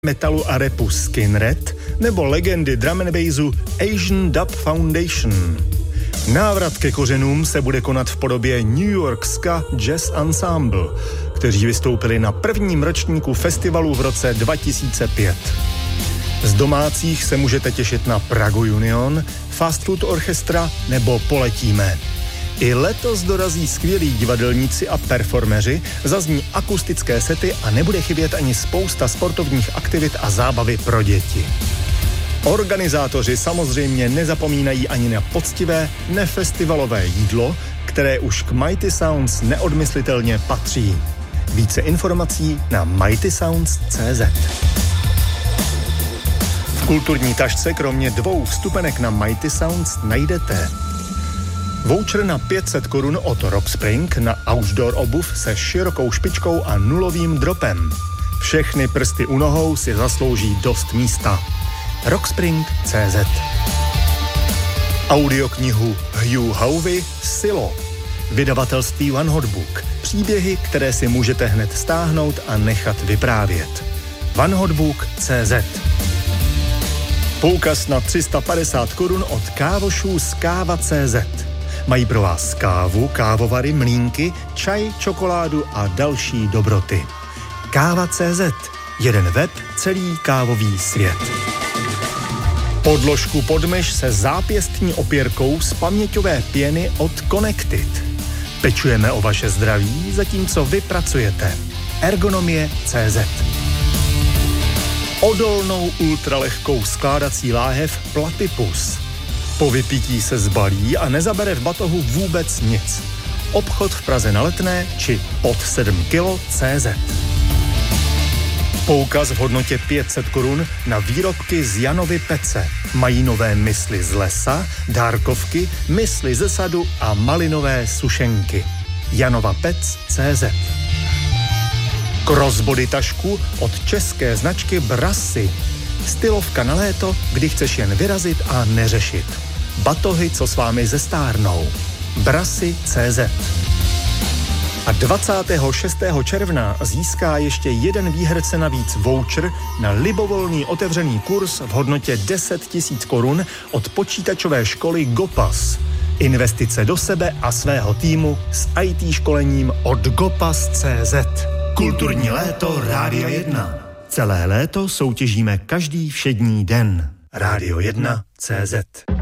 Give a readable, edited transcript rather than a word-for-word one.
metalu a rapu Skinhead nebo legendy drum and bassu Asian Dub Foundation. Návrat ke kořenům se bude konat v podobě New York Ska Jazz Ensemble, kteří vystoupili na prvním ročníku festivalu v roce 2005. Z domácích se můžete těšit na Pragu Union, Fast Food Orchestra nebo Poletíme. I letos dorazí skvělí divadelníci a performeři, zazní akustické sety a nebude chybět ani spousta sportovních aktivit a zábavy pro děti. Organizátoři samozřejmě nezapomínají ani na poctivé, nefestivalové jídlo, které už k Mighty Sounds neodmyslitelně patří. Více informací na mightysounds.cz. V kulturní tašce kromě 2 vstupenek na Mighty Sounds najdete voucher na 500 Kč od Rockspring na outdoor obuv se širokou špičkou a nulovým dropem. Všechny prsty u nohou si zaslouží dost místa. Rockspring.cz. Audioknihu Hugh Howey Silo. Vydavatelství One Hot Book. Příběhy, které si můžete hned stáhnout a nechat vyprávět. onehotbook.cz. Poukaz na 350 Kč od kávošů z Káva.cz. Mají pro vás kávu, kávovary, mlýnky, čaj, čokoládu a další dobroty. Káva.cz. Jeden web, celý kávový svět. Podložku pod myš se zápěstní opěrkou z paměťové pěny od Connected. Pečujeme o vaše zdraví, zatímco vy pracujete. Ergonomie.cz. Odolnou ultralehkou skládací láhev Platypus. Po vypití se zbalí a nezabere v batohu vůbec nic. Obchod v Praze na Letné či pod 7 kg.cz. Poukaz v hodnotě 500 Kč na výrobky z Janovy Pece. Mají nové mysli z lesa, dárkovky, mysli ze sadu a malinové sušenky. janovapec.cz. Crossbody tašku od české značky Brassy. Stylovka na léto, kdy chceš jen vyrazit a neřešit. Batohy, co s vámi zestárnou. Brassy.cz. A 26. června získá ještě jeden výherce navíc voucher na libovolný otevřený kurz v hodnotě 10 000 Kč od počítačové školy Gopas. Investice do sebe a svého týmu s IT školením od Gopas.cz. Kulturní léto Rádia 1. Celé léto soutěžíme každý všední den. Rádio 1.cz.